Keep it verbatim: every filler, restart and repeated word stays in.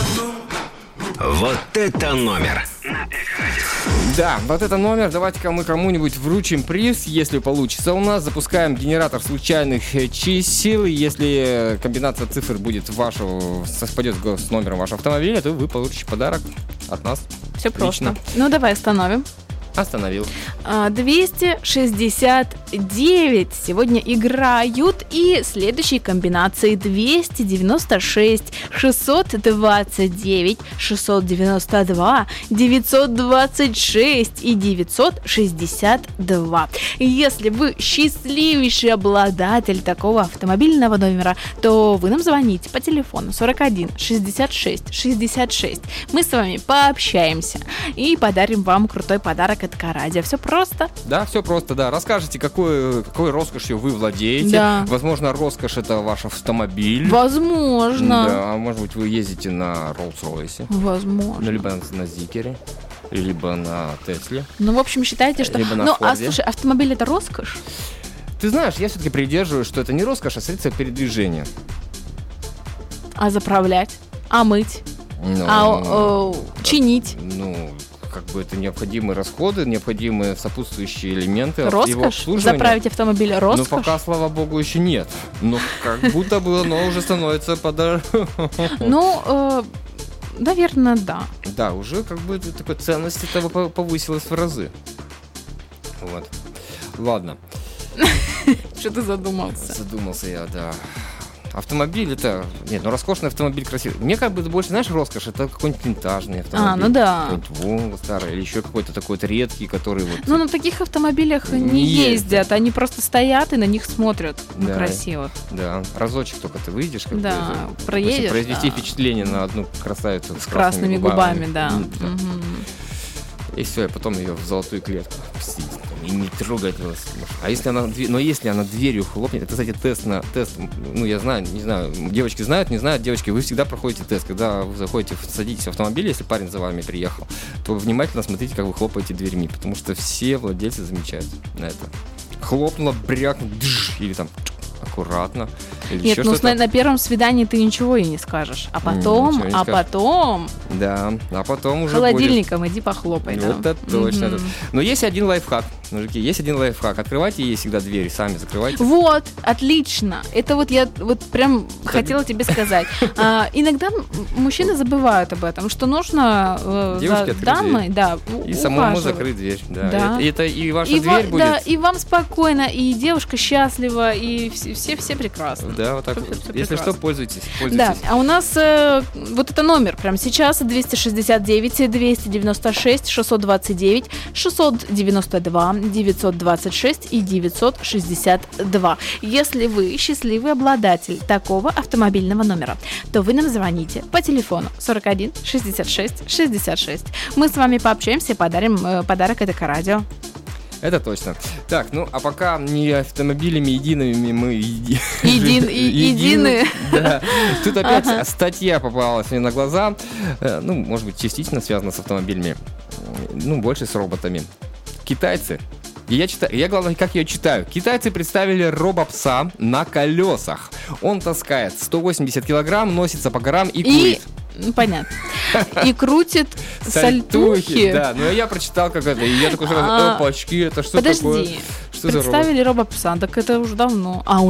Вот это номер. Да, вот это номер. Давайте-ка мы кому-нибудь вручим приз, если получится у нас. Запускаем генератор случайных чисел. Если комбинация цифр будет вашего, совпадет с номером вашего автомобиля, то вы получите подарок от нас. Все Лично. просто. Ну, давай остановим. Остановил. двести шестьдесят девять сегодня играют, и следующие комбинации: двести девяносто шесть, шестьсот двадцать девять, шестьсот девяносто два, девятьсот двадцать шесть и девятьсот шестьдесят два. Если вы счастливейший обладатель такого автомобильного номера, то вы нам звоните по телефону сорок один шестьдесят шесть шестьдесят шесть. Мы с вами пообщаемся и подарим вам крутой подарок от К-радио. Все просто. Да, все просто, да. Расскажите, какой, какой роскошью вы владеете. Да. Возможно, роскошь — это ваш автомобиль. Возможно. Да, а может быть, вы ездите на Роллс-Ройсе. Возможно. Ну, либо на Зикере, либо на Тесле. Ну, в общем, считайте, что... Либо на Ну, а Форде. слушай, автомобиль — это роскошь? Ты знаешь, я все-таки придерживаюсь, что это не роскошь, а средство передвижения. А заправлять? А мыть? Ну, А о, чинить? Ну, как бы это необходимые расходы, необходимые сопутствующие элементы его Роскошь? обслуживания. Заправить автомобиль — роскошь? Ну, пока, слава богу, еще нет. Но как будто бы оно уже становится подор... Ну, э, наверное, да. Да, уже как бы такой ценность этого повысилась в разы. Вот. Ладно. Что ты задумался? Задумался я, да. Автомобиль это... Нет, ну роскошный автомобиль красивый. Мне как бы больше, знаешь, роскошь, это какой-нибудь винтажный автомобиль. А, ну да. Какой-нибудь Волга старый, или еще какой-то такой вот редкий, который вот... Ну, на таких автомобилях не, Не ездят. ездят. Они просто стоят и на них смотрят. Ну, Да. красиво. Да, разочек только ты выйдешь, как Да, бы, это, проедешь, произвести да. впечатление на одну красавицу с С красными губами, да. М, да. Мгм. И все, и потом ее в золотую клетку пустить, там, и не трогать велосипед. А если она, дверь- но если она дверью хлопнет, это, кстати, тест на тест. Ну, я знаю, не знаю, девочки знают, не знают, девочки, вы всегда проходите тест, когда вы заходите, садитесь в автомобиль, если парень за вами приехал, то внимательно смотрите, как вы хлопаете дверьми, потому что все владельцы замечают на это. Хлопнула, брякнула, дж, или там аккуратно, или Нет, еще ну что-то. на, на первом свидании ты ничего и не скажешь. А потом, ничего не а скажешь. потом Да, а потом уже холодильником иди похлопай. будет... да. Это точно. Мгм. это- Но есть один лайфхак, мужики, есть один лайфхак. Открывайте ей всегда двери, сами закрывайте. Вот, отлично. Это вот я вот прям хотела тебе сказать. А, иногда м- мужчины забывают об этом, что нужно э, Девушке за открыть дамой, да, у- И самому ухаживать. закрыть дверь. Да. Да. Это, это и ваша И, дверь ва- будет. да, и вам спокойно, и девушка счастлива, и все-все прекрасно. Да, вот так. Всё- всё Если прекрасно. что, пользуйтесь. Да, пользуйтесь. а у нас э, вот это номер прямо сейчас: двести шестьдесят девять, двести девяносто шесть, шестьсот двадцать девять, шестьсот девяносто два, девятьсот двадцать шесть и девятьсот шестьдесят два. Если вы счастливый обладатель такого автомобильного номера, то вы нам звоните по телефону сорок один шестьдесят шесть шестьдесят шесть. Мы с вами пообщаемся и подарим э, подарок от Эко-радио. Это точно. Так, ну, а пока не автомобилями едиными мы... еди- Един- и- едины. Да. Тут опять статья попалась мне на глаза. Э, Ну, может быть, частично связана с автомобилями. Ну, больше с роботами. Китайцы. И я читаю, я, главное, как ее читаю. Китайцы представили робопса на колесах. Он таскает сто восемьдесят килограмм, носится по горам и И... курит. ну, понятно. И крутит сальтухи. Да, но я прочитал как это, и я такой сразу, А, опачки, это что такое? Подожди, Что за робот? представили робопса, так это уже давно. А